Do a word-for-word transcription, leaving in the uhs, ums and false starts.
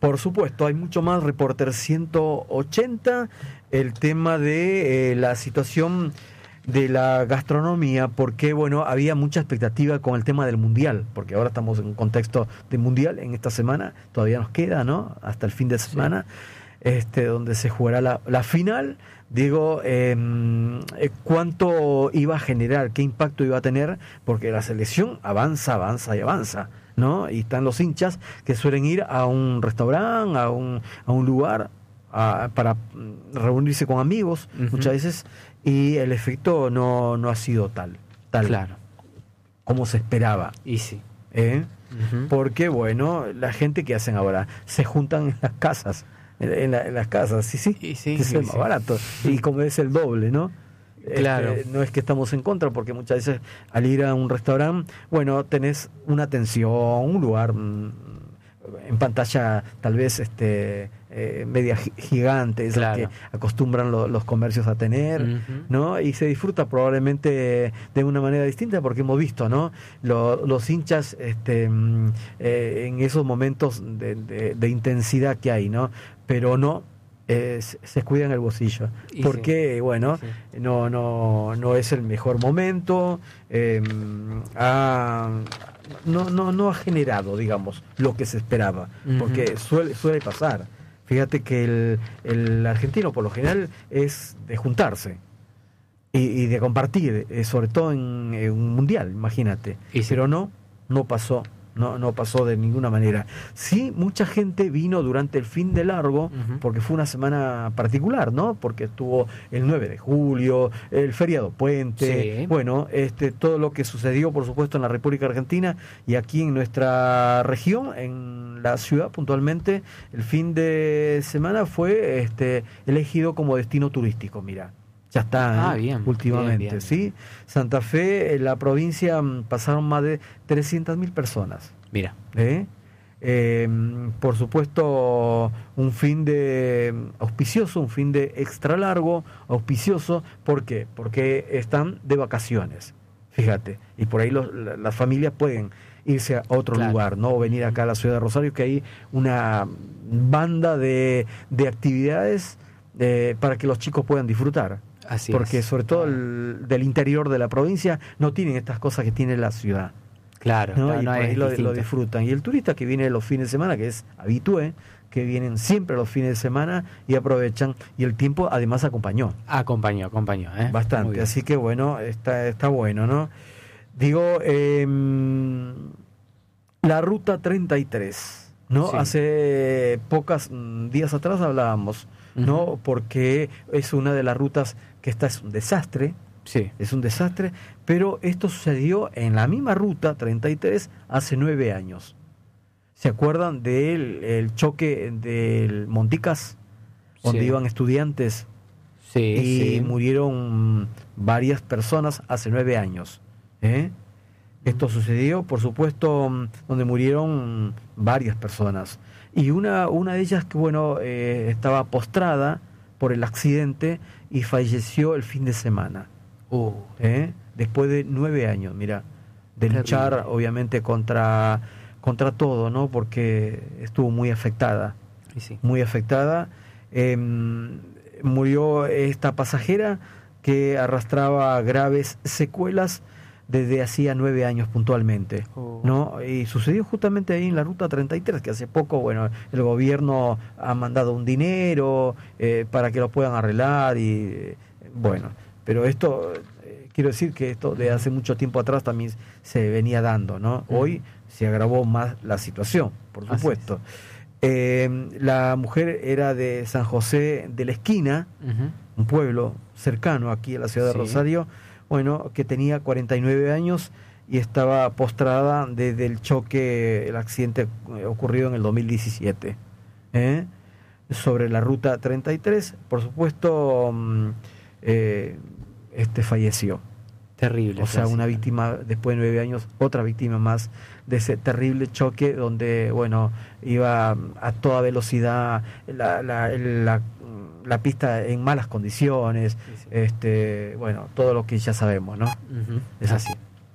Por supuesto, hay mucho más. Reporter ciento ochenta, el tema de eh, la situación de la gastronomía, porque bueno, había mucha expectativa con el tema del mundial, porque ahora estamos en un contexto de mundial en esta semana, todavía nos queda, ¿no? Hasta el fin de semana, sí. este, donde se jugará la, la final. Digo, eh, ¿cuánto iba a generar? ¿Qué impacto iba a tener? Porque la selección avanza, avanza y avanza, ¿no? Y están los hinchas que suelen ir a un restaurante, a un, a un lugar a, para reunirse con amigos, uh-huh. muchas veces, y el efecto no, no ha sido tal, tal claro. como se esperaba. Y sí. ¿Eh? Uh-huh. Porque, bueno, la gente que hacen ahora, se juntan en las casas, en, la, en las casas, sí, sí, y sí que es y el sí. más barato, y como es el doble, ¿no? Claro. Este, no es que estamos en contra, porque muchas veces al ir a un restaurante, bueno, tenés una atención, un lugar mmm, en pantalla tal vez este eh, media gigante, esas claro. que acostumbran lo, los comercios a tener, uh-huh. ¿no? Y se disfruta probablemente de una manera distinta, porque hemos visto, ¿no? Lo, los hinchas este eh, en esos momentos de, de, de intensidad que hay, ¿no? Pero no Eh, se cuidan el bolsillo, y porque sí, bueno, sí. no no no es el mejor momento, eh, ha, no no no ha generado, digamos, lo que se esperaba, uh-huh. porque suele suele pasar. Fíjate que el, el argentino por lo general es de juntarse y, y de compartir, eh, sobre todo en, en un mundial, imagínate, y sí. pero no no pasó. No, no pasó de ninguna manera. Sí, mucha gente vino durante el fin de largo, uh-huh. porque fue una semana particular, ¿no? Porque estuvo el nueve de julio, el feriado puente, sí. bueno, este, todo lo que sucedió, por supuesto, en la República Argentina y aquí en nuestra región, en la ciudad puntualmente, el fin de semana fue este, elegido como destino turístico, mira. Ya está, ah, ¿eh? bien, últimamente, bien, bien, ¿sí? bien. Santa Fe, en la provincia, pasaron más de trescientas mil personas. Mira. ¿Eh? Eh, por supuesto, un fin de auspicioso, un fin de extra largo, auspicioso. ¿Por qué? Porque están de vacaciones, fíjate. Y por ahí los, las familias pueden irse a otro claro. lugar, ¿no? O venir acá a la ciudad de Rosario, que hay una banda de, de actividades eh, para que los chicos puedan disfrutar. Así porque es. sobre todo el, del interior de la provincia no tienen estas cosas que tiene la ciudad. Claro, ¿no? claro, Y no por ahí es lo, distinto. lo disfrutan. Y el turista que viene los fines de semana, que es habitué, que vienen siempre los fines de semana y aprovechan, y el tiempo además acompañó. Acompañó, acompañó, ¿eh? Bastante, así que bueno, está, está bueno, ¿no? Digo, eh, la ruta treinta y tres, ¿no? Sí. Hace pocos días atrás hablábamos, ¿no? Uh-huh. Porque es una de las rutas que está es un desastre, sí. es un desastre, pero esto sucedió en la misma ruta treinta y tres hace nueve años. ¿Se acuerdan del el choque del Monticas, donde sí. iban estudiantes sí, y sí. murieron varias personas hace nueve años? ¿Eh? Esto sucedió, por supuesto, donde murieron varias personas. Y una, una de ellas que, bueno, eh, estaba postrada por el accidente y falleció el fin de semana. Uh. ¿Eh? Después de nueve años, mira, de luchar, terrible. Obviamente, contra, contra todo, ¿no? Porque estuvo muy afectada. Sí, sí. Muy afectada. Eh, murió esta pasajera que arrastraba graves secuelas desde hacía nueve años puntualmente, oh. ¿no? Y sucedió justamente ahí en la ruta treinta y tres, que hace poco, bueno, el gobierno ha mandado un dinero eh, para que lo puedan arreglar y, eh, bueno, pero esto, eh, quiero decir que esto de hace mucho tiempo atrás también se venía dando, ¿no? Uh-huh. Hoy se agravó más la situación, por supuesto. Eh, la mujer era de San José de la Esquina, uh-huh. un pueblo cercano aquí a la ciudad de sí. Rosario, bueno, que tenía cuarenta y nueve años y estaba postrada desde el choque, el accidente ocurrido en el dos mil diecisiete, ¿eh? sobre la ruta treinta y tres, por supuesto, eh, este falleció. Terrible. O sea, una víctima, después de nueve años, otra víctima más de ese terrible choque donde, bueno, iba a toda velocidad, la, la, la, la pista en malas condiciones, sí, sí. este bueno, todo lo que ya sabemos, ¿no? Uh-huh. Es así.